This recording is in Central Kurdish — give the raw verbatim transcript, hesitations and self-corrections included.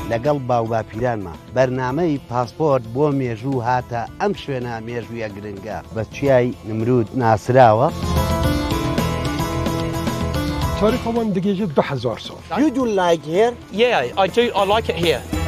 لەگەڵ باو باپیرانمە بەرنامەی پاسپۆرت بۆ مێژوو هاتە ئەم شوێنە مێژوویە گرنگە بە چیای نمرود ناسراوە. تاریخ من دیگه دو هزار سال. You do like here? Yeah, I do. I like it here.